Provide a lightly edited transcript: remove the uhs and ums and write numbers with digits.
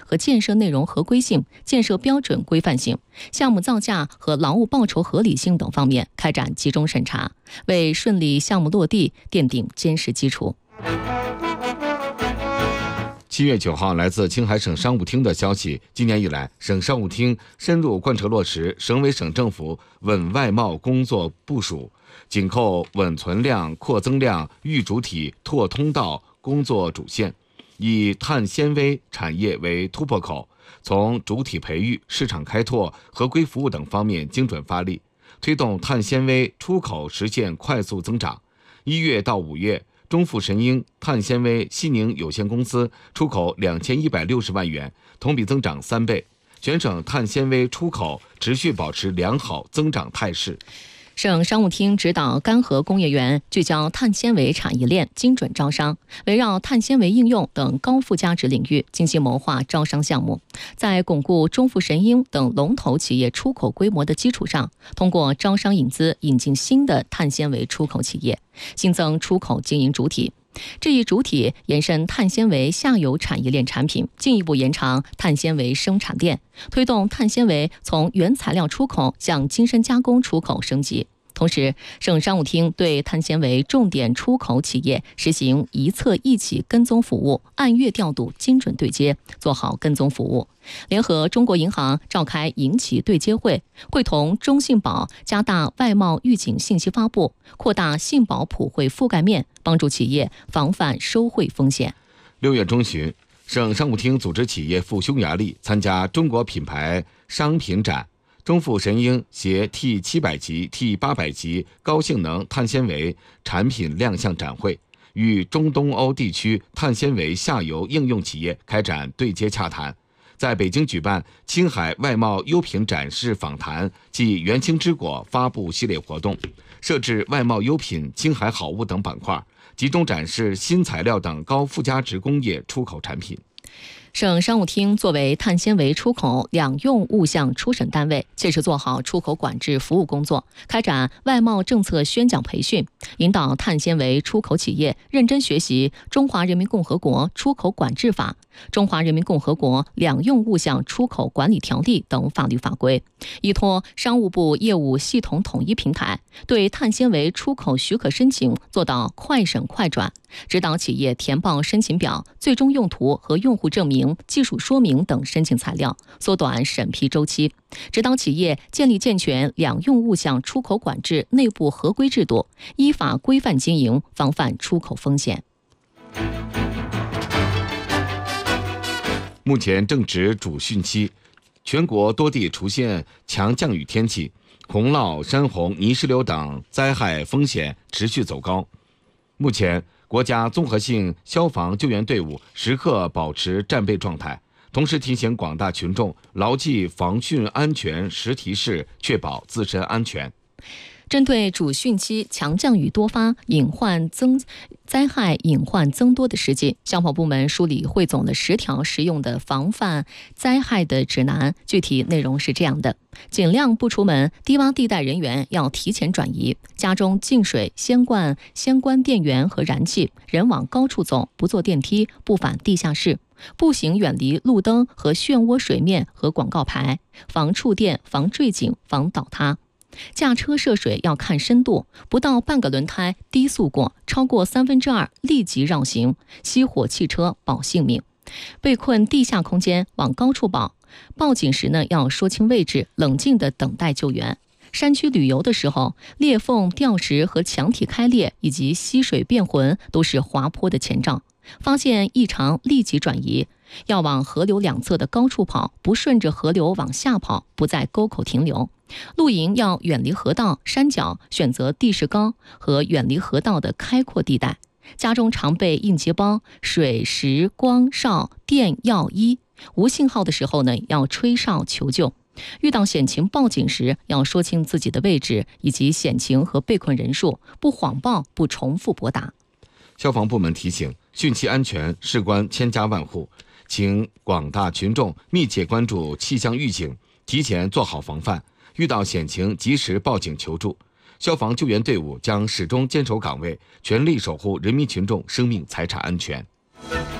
和建设内容合规性、建设标准规范性、项目造价和劳务报酬合理性等方面开展集中审查，为顺利项目落地奠定坚实基础。 7月9号，来自青海省商务厅的消息，今年以来，省商务厅深入贯彻落实省委省政府稳外贸工作部署，紧扣稳存量、扩增量、育主体、拓通道工作主线，以碳纤维产业为突破口，从主体培育、市场开拓、合规服务等方面精准发力，推动碳纤维出口实现快速增长。1月到5月，中富神鹰碳纤维西宁有限公司出口2160万元，同比增长3倍，全省碳纤维出口持续保持良好增长态势。 省商务厅指导干河工业园聚焦碳纤维产业链精准招商，围绕碳纤维应用等高附加值领域精心谋划招商项目，在巩固中富神鹰等龙头企业出口规模的基础上，通过招商引资引进新的碳纤维出口企业，新增出口经营主体。这一主体延伸碳纤维下游产业链产品，进一步延长碳纤维生产链，推动碳纤维从原材料出口向精深加工出口升级。同时，省商务厅对碳纤维重点出口企业实行一测一企跟踪服务，按月调度，精准对接，做好跟踪服务。联合中国银行召开银企对接会，会同中信保加大外贸预警信息发布，扩大信保普惠覆盖面，帮助企业防范收贿风险。 6月中旬，省商务厅组织企业赴匈牙利参加中国品牌商品展。中富神鹰携 T700 级、T800 级高性能碳纤维产品亮相展会，与中东欧地区碳纤维下游应用企业开展对接洽谈。在北京举办青海外贸优品展示访谈暨元青之果发布系列活动，设置外贸优品、青海好物等板块，集中展示新材料等高附加值工业出口产品。 省商务厅作为碳纤维出口两用物项初审单位，切实做好出口管制服务工作，开展外贸政策宣讲培训，引导碳纤维出口企业认真学习《中华人民共和国出口管制法》、《中华人民共和国两用物项出口管理条例》等法律法规，依托商务部业务系统统一平台，对碳纤维出口许可申请做到快审快转，指导企业填报申请表、最终用途和用户证明、技术说明等申请材料，缩短审批周期，指导企业建立健全两用物项出口管制内部合规制度，依法规范经营，防范出口风险。 目前正值主汛期，全国多地出现强降雨天气，洪涝、山洪、泥石流等灾害风险持续走高。目前，国家综合性消防救援队伍时刻保持战备状态，同时提醒广大群众牢记防汛安全10提示，确保自身安全。 针对主汛期强降雨多发、灾害隐患增多的实际，消防部门梳理汇总了10条实用的防范灾害的指南。具体内容是这样的：尽量不出门，低洼地带人员要提前转移，家中进水先关电源和燃气，人往高处走，不坐电梯，不返地下室。步行远离路灯和漩涡水面和广告牌，防触电、防坠井、防倒塌。驾车涉水要看深度，不到半个轮胎低速过，超过2/3立即绕行，熄火汽车保性命。被困地下空间往高处跑，报警时要说清位置，冷静地等待救援。山区旅游的时候，裂缝、掉石和墙体开裂以及溪水变浑都是滑坡的前兆，发现异常立即转移，要往河流两侧的高处跑，不顺着河流往下跑，不在沟口停留。露营要远离河道、山脚，选择地势高和远离河道的开阔地带。家中常备应急包、水、食、光、哨、电、药、衣。无信号的时候要吹哨求救。遇到险情报警时，要说清自己的位置以及险情和被困人数，不谎报，不重复拨打。 消防部门提醒，汛期安全事关千家万户，请广大群众密切关注气象预警，提前做好防范，遇到险情及时报警求助。消防救援队伍将始终坚守岗位，全力守护人民群众生命财产安全。